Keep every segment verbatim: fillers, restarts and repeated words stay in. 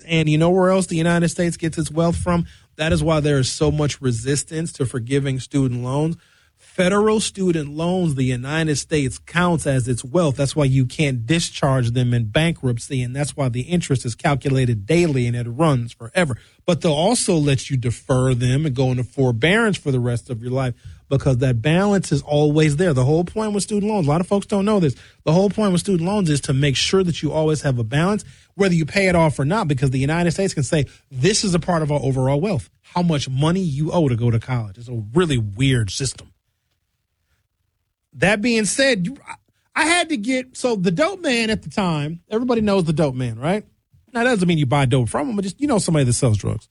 And you know where else the United States gets its wealth from? That is why there is so much resistance to forgiving student loans. Federal student loans, the United States counts as its wealth. That's why you can't discharge them in bankruptcy, and that's why the interest is calculated daily and it runs forever. But they'll also let you defer them and go into forbearance for the rest of your life because that balance is always there. The whole point with student loans, a lot of folks don't know this, the whole point with student loans is to make sure that you always have a balance, whether you pay it off or not, because the United States can say, this is a part of our overall wealth, how much money you owe to go to college. It's a really weird system. That being said, you, I had to get, so the dope man at the time, everybody knows the dope man, right? Now, that doesn't mean you buy dope from him, but just, you know, somebody that sells drugs.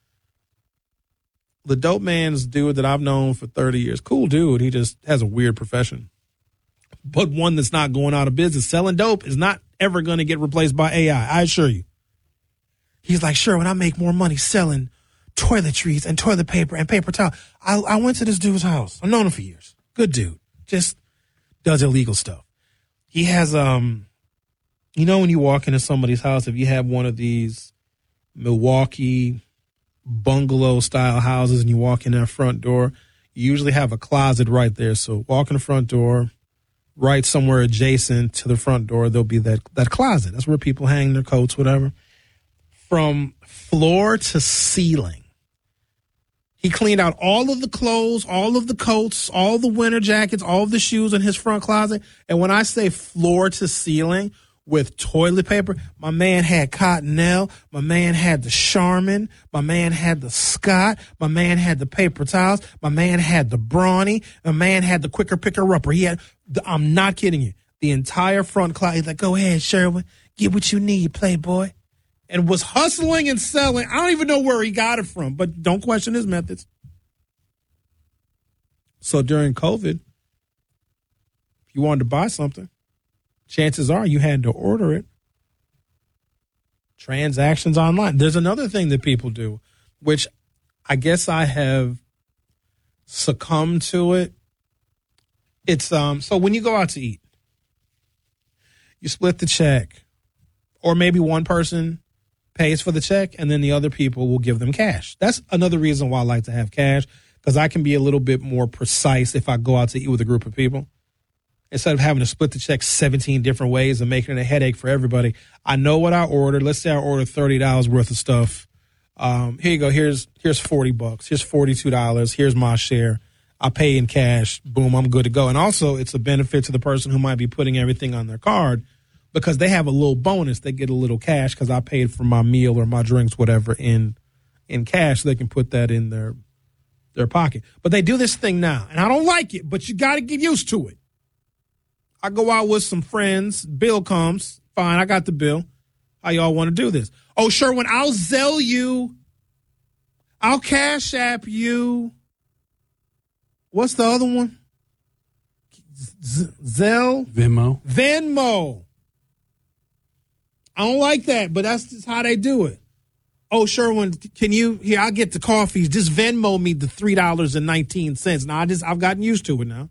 The dope man's dude that I've known for thirty years. Cool dude. He just has a weird profession, but one that's not going out of business. Selling dope is not ever going to get replaced by A I. I assure you. He's like, sure, when I make more money selling toiletries and toilet paper and paper towel, I, I went to this dude's house. I've known him for years. Good dude. Just does illegal stuff. He has, um, you know, when you walk into somebody's house, if you have one of these Milwaukee bungalow style houses and you walk in their front door, you usually have a closet right there. So walk in the front door, right somewhere adjacent to the front door, there'll be that, that closet. That's where people hang their coats, whatever. From floor to ceiling, he cleaned out all of the clothes, all of the coats, all the winter jackets, all of the shoes in his front closet. And when I say floor to ceiling with toilet paper, my man had Cottonelle, my man had the Charmin, my man had the Scott, my man had the paper towels, my man had the Brawny, my man had the Quicker Picker Upper. He had, the, I'm not kidding you, the entire front closet. He's like, go ahead, Sherwin, get what you need, playboy. And was hustling and selling. I don't even know where he got it from, but don't question his methods. So during COVID, if you wanted to buy something, chances are you had to order it. Transactions online. There's another thing that people do, which I guess I have succumbed to it. It's um. So when you go out to eat, you split the check, or maybe one person pays for the check, and then the other people will give them cash. That's another reason why I like to have cash, because I can be a little bit more precise if I go out to eat with a group of people. Instead of having to split the check seventeen different ways and making it a headache for everybody, I know what I ordered. Let's say I ordered thirty dollars worth of stuff. Um, here you go. Here's here's forty bucks. Here's forty-two dollars. Here's my share. I pay in cash. Boom, I'm good to go. And also, it's a benefit to the person who might be putting everything on their card, because they have a little bonus. They get a little cash because I paid for my meal or my drinks, whatever, in in cash. So they can put that in their their pocket. But they do this thing now, and I don't like it, but you got to get used to it. I go out with some friends. Bill comes. Fine, I got the bill. How y'all want to do this? Oh, Sherwin, I'll Zelle you. I'll Cash App you. What's the other one? Z- Zelle? Venmo. Venmo. I don't like that, but that's just how they do it. Oh, Sherwin, can you, here, I'll get the coffees. Just Venmo me the three dollars and nineteen cents. Now, I just, I've gotten used to it now.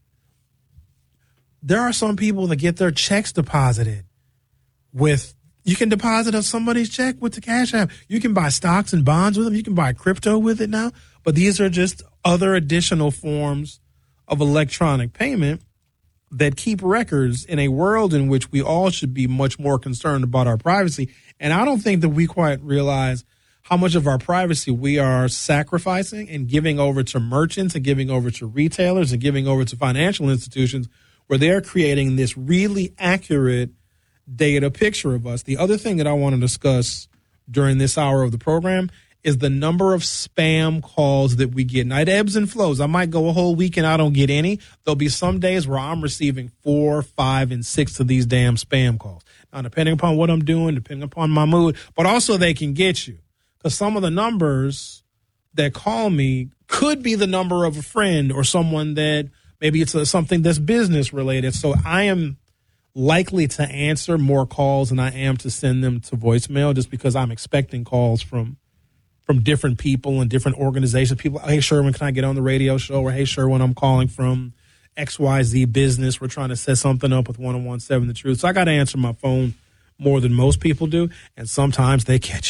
There are some people that get their checks deposited with, you can deposit somebody's check with the Cash App. You can buy stocks and bonds with them. You can buy crypto with it now. But these are just other additional forms of electronic payment that keep records in a world in which we all should be much more concerned about our privacy. And I don't think that we quite realize how much of our privacy we are sacrificing and giving over to merchants and giving over to retailers and giving over to financial institutions, where they're creating this really accurate data picture of us. The other thing that I want to discuss during this hour of the program is the number of spam calls that we get. Now, it ebbs and flows. I might go a whole week and I don't get any. There'll be some days where I'm receiving four, five, and six of these damn spam calls. Now, depending upon what I'm doing, depending upon my mood, but also they can get you. Because some of the numbers that call me could be the number of a friend or someone that maybe it's a, something that's business related. So I am likely to answer more calls than I am to send them to voicemail, just because I'm expecting calls from from different people and different organizations. People, hey, Sherwin, can I get on the radio show? Or, hey, Sherwin, I'm calling from X Y Z business. We're trying to set something up with one oh one seven The Truth. So I got to answer my phone more than most people do, and sometimes they catch